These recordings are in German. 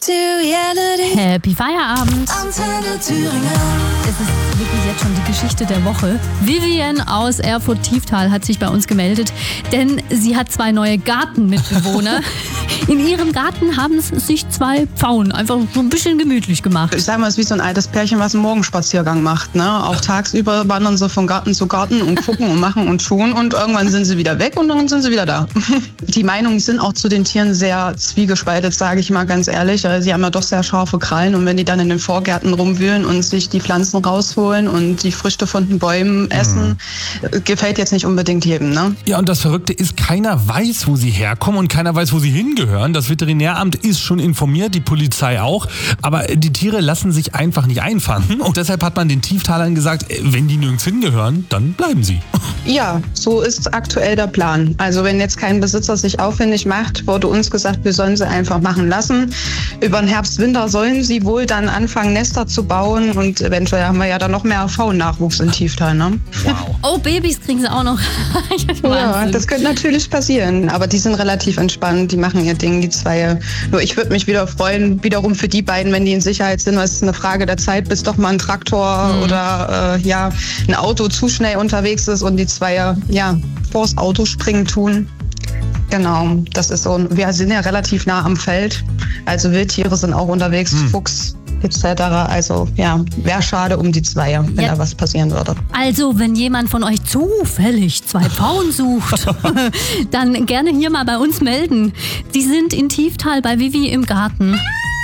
Happy Feierabend. Antenne Thüringen. Es ist wirklich jetzt schon die Geschichte der Woche. Vivian aus Erfurt-Tieftal hat sich bei uns gemeldet, denn sie hat 2 neue Gartenmitbewohner. In ihrem Garten haben sich 2 Pfauen einfach so ein bisschen gemütlich gemacht. Ich sag mal, es ist wie so ein altes Pärchen, was einen Morgenspaziergang macht. Ne? Auch tagsüber wandern sie von Garten zu Garten und gucken und machen und tun und irgendwann sind sie wieder weg und dann sind sie wieder da. Die Meinungen sind auch zu den Tieren sehr zwiegespalten, sage ich mal ganz ehrlich. Sie haben ja doch sehr scharfe Krallen und wenn die dann in den Vorgärten rumwühlen und sich die Pflanzen rausholen und die Früchte von den Bäumen essen, gefällt jetzt nicht unbedingt jedem. Ne? Ja, und das Verrückte ist, keiner weiß, wo sie herkommen und keiner weiß, wo sie hingehören. Das Veterinäramt ist schon informiert, die Polizei auch, aber die Tiere lassen sich einfach nicht einfangen und deshalb hat man den Tieftalern gesagt, wenn die nirgends hingehören, dann bleiben sie. Ja, so ist aktuell der Plan. Also wenn jetzt kein Besitzer sich aufwendig macht, wurde uns gesagt, wir sollen sie einfach machen lassen. Über den Herbst, Winter sollen sie wohl dann anfangen, Nester zu bauen und eventuell haben wir ja dann noch mehr Faunennachwuchs in Tieftal. Ne? Wow. Oh, Babys kriegen sie auch noch. Ja, das könnte natürlich passieren, aber die sind relativ entspannt, die machen ihr Ding, die 2. Nur ich würde mich wieder freuen, wiederum für die beiden, wenn die in Sicherheit sind, weil es ist eine Frage der Zeit, bis doch mal ein Traktor oder ein Auto zu schnell unterwegs ist und die 2 vors Auto springen tun. Genau, das ist so. Wir sind ja relativ nah am Feld, also Wildtiere sind auch unterwegs, Fuchs etc. Also wäre schade um die 2, wenn da was passieren würde. Also, wenn jemand von euch zufällig 2 Pfauen sucht, dann gerne hier mal bei uns melden. Die sind in Tieftal bei Vivi im Garten.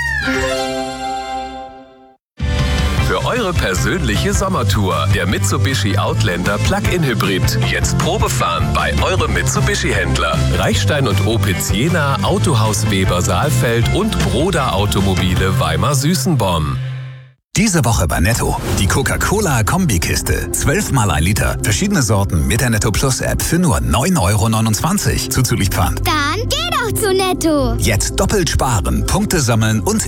Für eure persönliche Sommertour. Der Mitsubishi Outlander Plug-in Hybrid. Jetzt Probefahren bei eurem Mitsubishi-Händler. Reichstein und Opitz Jena, Autohaus Weber Saalfeld und Broda Automobile Weimar-Süßenborn. Diese Woche bei Netto. Die Coca-Cola-Kombikiste. 12 mal 1 Liter. Verschiedene Sorten mit der Netto Plus App für nur 9,29 € zuzüglich Pfand. Dann geh doch zu Netto. Jetzt doppelt sparen, Punkte sammeln und